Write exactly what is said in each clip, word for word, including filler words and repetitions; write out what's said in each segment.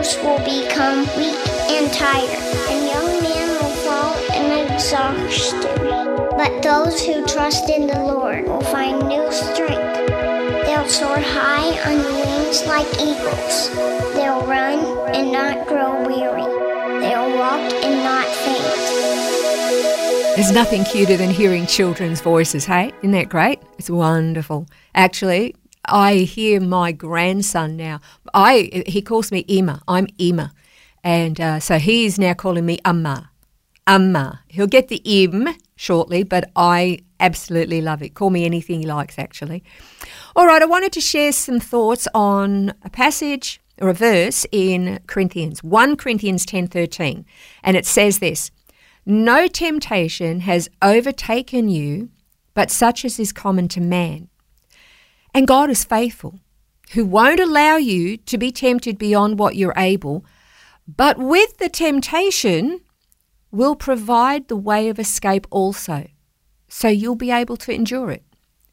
Warriors will become weak and tired, and young men will fall in exhaustion. But those who trust in the Lord will find new strength. They'll soar high on wings like eagles. They'll run and not grow weary. They'll walk and not faint. There's nothing cuter than hearing children's voices, hey? Isn't that great? It's wonderful. Actually, I hear my grandson now. I He calls me Ima. I'm Ima. And uh, so he's now calling me Amma. Amma. He'll get the Im shortly, but I absolutely love it. Call me anything he likes, actually. All right, I wanted to share some thoughts on a passage or a verse in Corinthians, First Corinthians ten thirteen. And it says this: "No temptation has overtaken you, but such as is common to man. And God is faithful, who won't allow you to be tempted beyond what you're able, but with the temptation will provide the way of escape also, so you'll be able to endure it."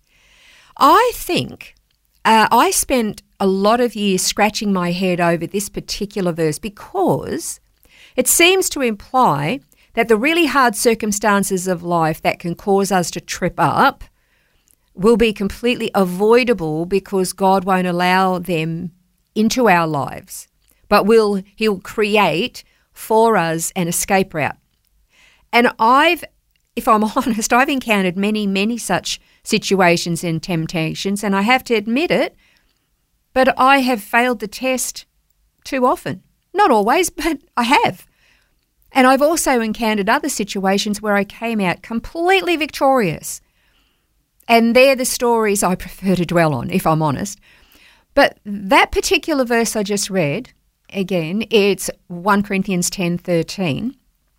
I think uh, I spent a lot of years scratching my head over this particular verse because it seems to imply that the really hard circumstances of life that can cause us to trip up will be completely avoidable because God won't allow them into our lives, but will He'll create for us an escape route. And I've, if I'm honest, I've encountered many, many such situations and temptations, and I have to admit it, but I have failed the test too often. Not always, but I have. And I've also encountered other situations where I came out completely victorious. And they're the stories I prefer to dwell on, if I'm honest. But that particular verse I just read, again, it's First Corinthians ten thirteen.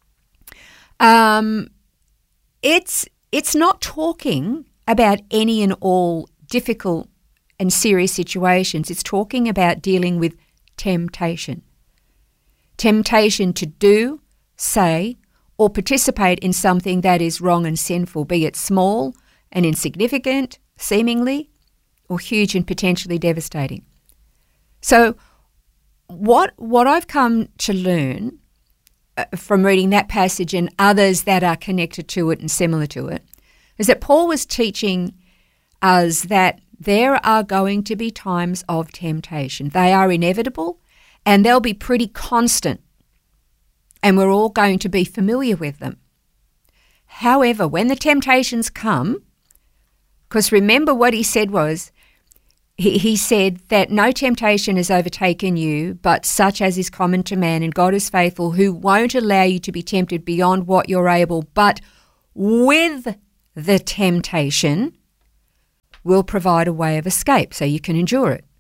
Um, it's it's not talking about any and all difficult and serious situations. It's talking about dealing with temptation. Temptation to do, say, or participate in something that is wrong and sinful, be it small and insignificant, seemingly, or huge and potentially devastating. So what what I've come to learn uh, from reading that passage and others that are connected to it and similar to it is that Paul was teaching us that there are going to be times of temptation. They are inevitable and they'll be pretty constant, and we're all going to be familiar with them. However, when the temptations come, because remember what he said was, he, he said that no temptation has overtaken you, but such as is common to man, and God is faithful, who won't allow you to be tempted beyond what you're able, but with the temptation will provide a way of escape so you can endure it.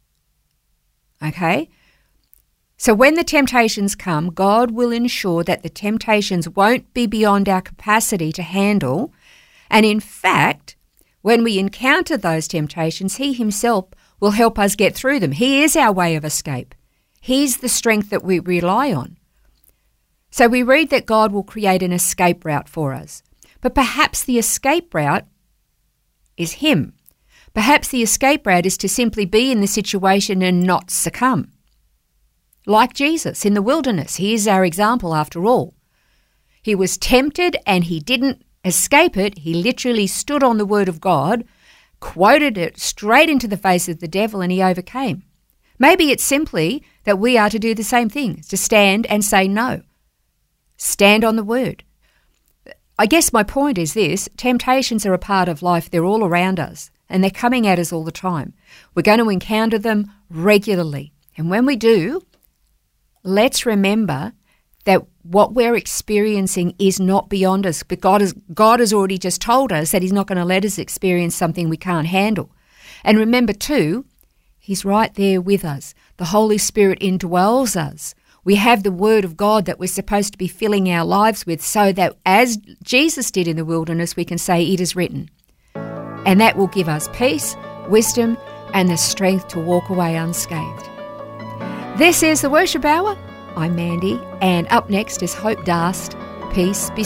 Okay? So when the temptations come, God will ensure that the temptations won't be beyond our capacity to handle, and in fact, when we encounter those temptations, He Himself will help us get through them. He is our way of escape. He's the strength that we rely on. So we read that God will create an escape route for us. But perhaps the escape route is Him. Perhaps the escape route is to simply be in the situation and not succumb. Like Jesus in the wilderness, He is our example after all. He was tempted and He didn't escape it. He literally stood on the word of God, quoted it straight into the face of the devil, and He overcame. Maybe it's simply that we are to do the same thing, to stand and say no. Stand on the word. I guess my point is this: temptations are a part of life. They're all around us and they're coming at us all the time. We're going to encounter them regularly. And when we do, let's remember that what we're experiencing is not beyond us, but God has, God has already just told us that He's not going to let us experience something we can't handle. And remember too, He's right there with us. The Holy Spirit indwells us. We have the Word of God that we're supposed to be filling our lives with, so that as Jesus did in the wilderness, we can say, "It is written." And that will give us peace, wisdom, and the strength to walk away unscathed. This is the Worship Hour. I'm Mandy, and up next is Hope Darst. Peace be